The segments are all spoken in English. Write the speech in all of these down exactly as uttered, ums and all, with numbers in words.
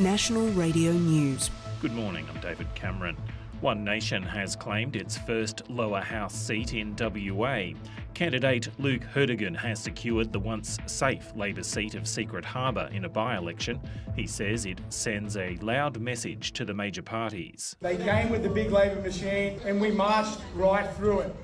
National Radio News. Good morning, I'm David Cameron. One Nation has claimed its first lower house seat in W A. Candidate Luke Herdegan has secured the once safe Labor seat of Secret Harbour in a by-election. He says it sends a loud message to the major parties. They came with the big Labor machine and we marched right through it.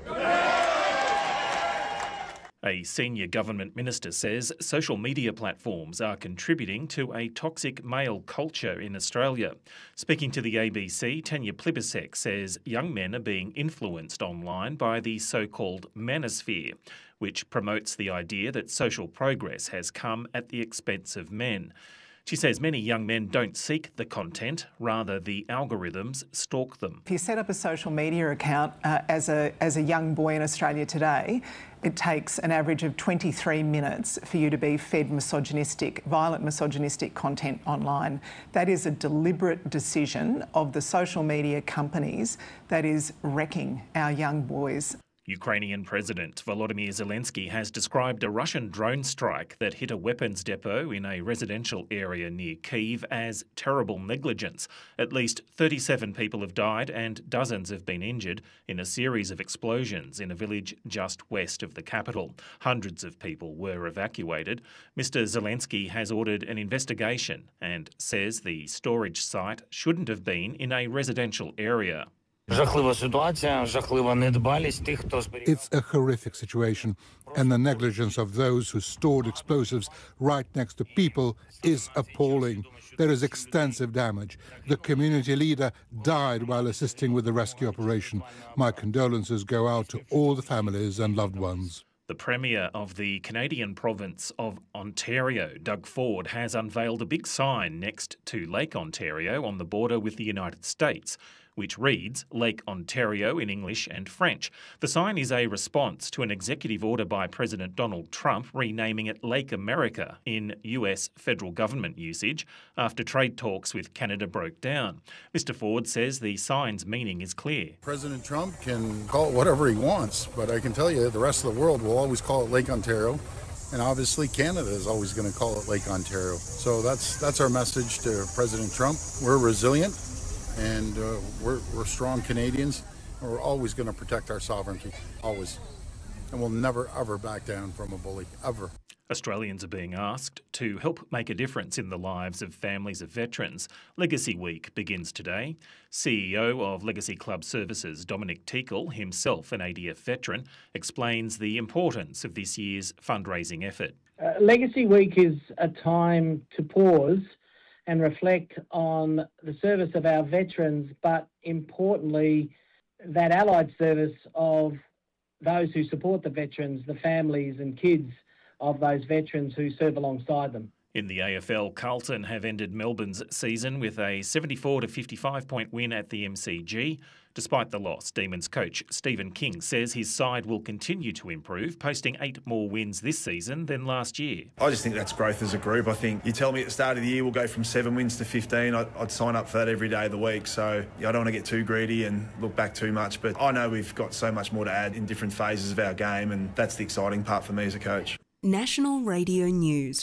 A senior government minister says social media platforms are contributing to a toxic male culture in Australia. Speaking to the A B C, Tanya Plibersek says young men are being influenced online by the so-called manosphere, which promotes the idea that social progress has come at the expense of men. She says many young men don't seek the content, rather the algorithms stalk them. If you set up a social media account uh, as a as a young boy in Australia today, it takes an average of twenty-three minutes for you to be fed misogynistic, violent misogynistic content online. That is a deliberate decision of the social media companies that is wrecking our young boys. Ukrainian President Volodymyr Zelensky has described a Russian drone strike that hit a weapons depot in a residential area near Kyiv as terrible negligence. At least thirty-seven people have died and dozens have been injured in a series of explosions in a village just west of the capital. Hundreds of people were evacuated. Mister Zelensky has ordered an investigation and says the storage site shouldn't have been in a residential area. It's a horrific situation, and the negligence of those who stored explosives right next to people is appalling. There is extensive damage. The community leader died while assisting with the rescue operation. My condolences go out to all the families and loved ones. The Premier of the Canadian province of Ontario, Doug Ford, has unveiled a big sign next to Lake Ontario on the border with the United States, which reads Lake Ontario in English and French. The sign is a response to an executive order by President Donald Trump renaming it Lake America in U S federal government usage after trade talks with Canada broke down. Mister Ford says the sign's meaning is clear. President Trump can call it whatever he wants, but I can tell you the rest of the world will always call it Lake Ontario. And obviously Canada is always going to call it Lake Ontario. So that's that's our message to President Trump. We're resilient. And uh, we're, we're strong Canadians, and we're always going to protect our sovereignty, always. And we'll never, ever back down from a bully, ever. Australians are being asked to help make a difference in the lives of families of veterans. Legacy Week begins today. C E O of Legacy Club Services, Dominic Teakle, himself an A D F veteran, explains the importance of this year's fundraising effort. Uh, Legacy Week is a time to pause and reflect on the service of our veterans, but importantly, that allied service of those who support the veterans, the families and kids of those veterans who serve alongside them. In the A F L, Carlton have ended Melbourne's season with a seventy-four to fifty-five point win at the M C G. Despite the loss, Demons coach Stephen King says his side will continue to improve, posting eight more wins this season than last year. I just think that's growth as a group. I think you tell me at the start of the year we'll go from seven wins to fifteen, I'd, I'd sign up for that every day of the week. So yeah, I don't want to get too greedy and look back too much, but I know we've got so much more to add in different phases of our game, and that's the exciting part for me as a coach. National Radio News.